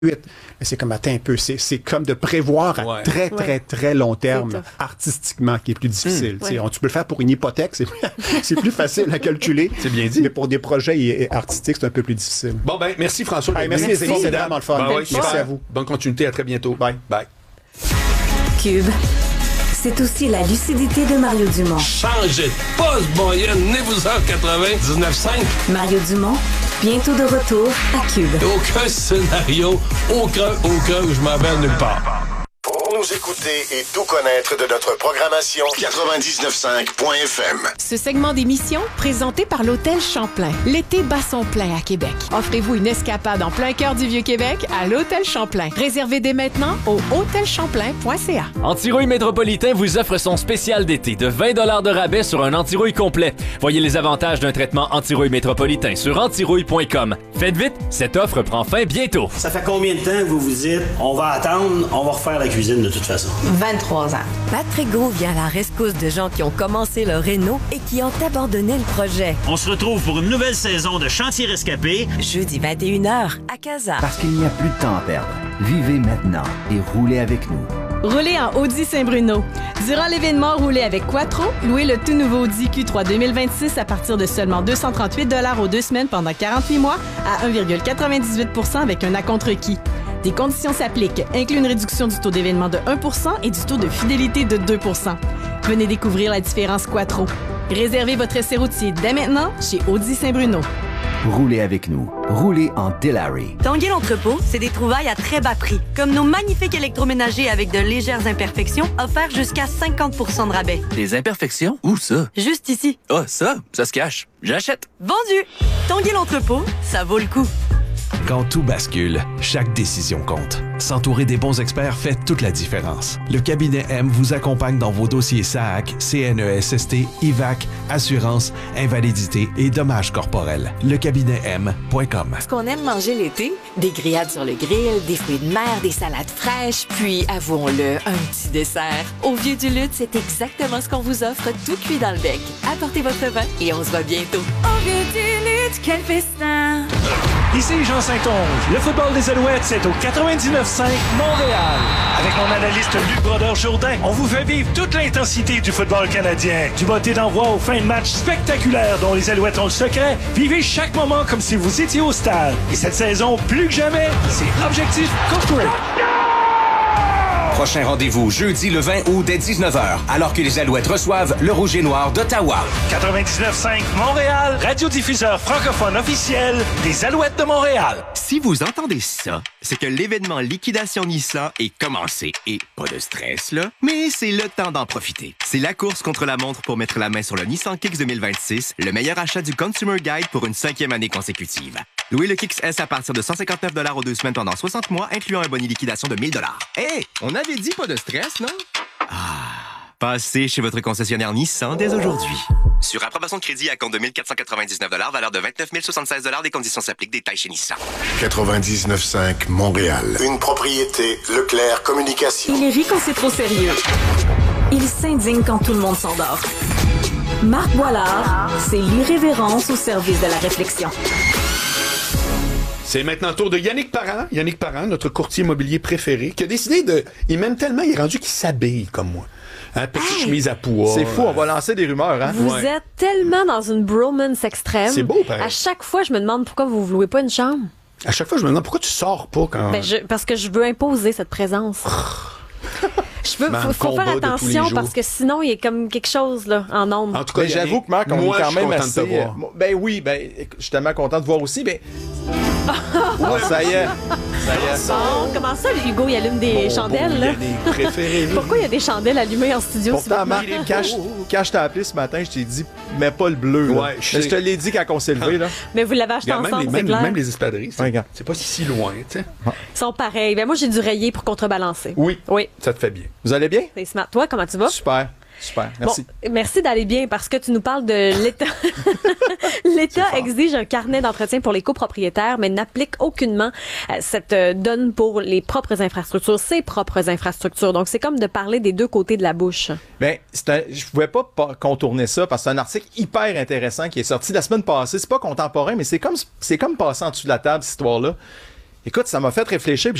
Mais c'est comme, attends un peu, c'est comme de prévoir à très long terme, artistiquement, qui est plus difficile. Tu peux le faire pour une hypothèque, c'est plus facile à calculer. C'est bien dit. Mais pour des projets artistiques, c'est un peu plus difficile. Bon, ben, merci François. Merci les amis, c'est vraiment le fun. Merci à vous. Bonne continuité, à très bientôt. Bye. Cube, c'est aussi la lucidité de Mario Dumont. Changez de poste, boyenne, en 99.5. Mario Dumont, bientôt de retour à Cube. Aucun scénario, aucun où je m'en vais nulle part. Pour nous écouter et tout connaître de notre programmation, 99.5.fm. Ce segment d'émission, présenté par l'Hôtel Champlain. L'été bat son plein à Québec. Offrez-vous une escapade en plein cœur du Vieux-Québec à l'Hôtel Champlain. Réservez dès maintenant au hôtelchamplain.ca. Antirouille Métropolitain vous offre son spécial d'été de 20 $ de rabais sur un antirouille complet. Voyez les avantages d'un traitement antirouille métropolitain sur antirouille.com. Faites vite, cette offre prend fin bientôt. Ça fait combien de temps que vous vous dites, on va attendre, on va refaire la cuisine de toute façon? 23 ans. Patrick Gros vient à la rescousse de gens qui ont commencé leur réno et qui ont abandonné le projet. On se retrouve pour une nouvelle saison de Chantier Rescapé. Jeudi 21h à Casa. Parce qu'il n'y a plus de temps à perdre. Vivez maintenant et roulez avec nous. Roulez en Audi Saint-Bruno. Durant l'événement Roulez avec Quattro, louez le tout nouveau Audi Q3 2026 à partir de seulement 238 $ aux 2 semaines pendant 48 mois à 1,98 % avec un acompte requis. Des conditions s'appliquent, inclut une réduction du taux d'événement de 1 % et du taux de fidélité de 2 %. Venez découvrir la différence Quattro. Réservez votre essai routier dès maintenant chez Audi Saint-Bruno. Roulez avec nous. Roulez en Delary. Tanguay l'entrepôt, c'est des trouvailles à très bas prix, comme nos magnifiques électroménagers avec de légères imperfections offerts jusqu'à 50 % de rabais. Des imperfections? Où ça? Juste ici. Ah, ça se cache. J'achète. Vendu! Tanguay l'entrepôt, ça vaut le coup. Quand tout bascule, chaque décision compte. S'entourer des bons experts fait toute la différence. Le cabinet M vous accompagne dans vos dossiers SAAC, CNESST, IVAC, assurance, invalidité et dommages corporels. Lecabinet-M.com. Ce qu'on aime manger l'été, des grillades sur le grill, des fruits de mer, des salades fraîches, puis, avouons-le, un petit dessert. Au Vieux du Lutte, c'est exactement ce qu'on vous offre, tout cuit dans le bec. Apportez votre vin et on se voit bientôt. Au Vieux du Lutte, quel festin! Ici Jean Saint-Onge. Le football des Alouettes, c'est au 99.5 Montréal. Avec mon analyste Luc Brodeur-Jourdain, on vous fait vivre toute l'intensité du football canadien. Du botté d'envoi aux fins de match spectaculaires dont les Alouettes ont le secret. Vivez chaque moment comme si vous étiez au stade. Et cette saison, plus que jamais, c'est Objectif Corporate. Prochain rendez-vous jeudi le 20 août dès 19h, alors que les Alouettes reçoivent le Rouge et Noir d'Ottawa. 99.5 Montréal, radiodiffuseur francophone officiel des Alouettes de Montréal. Si vous entendez ça, c'est que l'événement Liquidation Nissan est commencé. Et pas de stress, là, mais c'est le temps d'en profiter. C'est la course contre la montre pour mettre la main sur le Nissan Kicks 2026, le meilleur achat du Consumer Guide pour une 5e année consécutive. Louez le Kicks S à partir de 159 $ aux 2 semaines pendant 60 mois, incluant un bonus liquidation de 1 000 $. Hey, on avait dit pas de stress, non? Passez chez votre concessionnaire Nissan dès aujourd'hui. Sur approbation de crédit à compte de 1 499 $, valeur de 29 076 $, des conditions s'appliquent, détails chez Nissan. 99.5 Montréal. Une propriété Leclerc Communication. Il rit quand c'est trop sérieux. Il s'indigne quand tout le monde s'endort. Marc Boilard, c'est l'irrévérence au service de la réflexion. C'est maintenant le tour de Yannick Parent. Yannick Parent, notre courtier immobilier préféré, qui a décidé de... Il m'aime tellement, il est rendu qu'il s'habille comme moi. Petite chemise à pois. C'est fou, on va lancer des rumeurs. Hein? Vous êtes tellement dans une bromance extrême. C'est beau, pareil. À chaque fois, je me demande pourquoi vous ne louez pas une chambre. À chaque fois, je me demande pourquoi tu sors pas quand... Parce que je veux imposer cette présence. Faut faire attention parce que sinon, il y a comme quelque chose là, en nombre. En tout cas, j'avoue que Marc, on est quand même assez... Ben oui, je suis tellement content de voir aussi, mais... ça y est. Comment ça, Hugo, il allume des chandelles, là? Pourquoi il y a des chandelles allumées en studio? Pourtant, Marc, quand je t'ai appelé ce matin, je t'ai dit, mets pas le bleu. Ouais, je te l'ai dit quand on s'est levé, là. Mais vous l'avez acheté ensemble, c'est clair. Même les espadrilles, c'est pas si loin, tu sais. Ils sont pareils. Ben moi, j'ai dû rayer pour contrebalancer. Oui. Ça te fait bien. Vous allez bien? C'est smart. Toi, comment tu vas? Super, merci. Bon, merci d'aller bien parce que tu nous parles de l'État. L'État exige un carnet d'entretien pour les copropriétaires, mais n'applique aucunement cette donne pour les propres infrastructures, ses propres infrastructures. Donc, c'est comme de parler des deux côtés de la bouche. Bien, je pouvais pas contourner ça parce que c'est un article hyper intéressant qui est sorti la semaine passée. C'est pas contemporain, mais c'est comme passé en dessous de la table, cette histoire-là. Écoute, ça m'a fait réfléchir.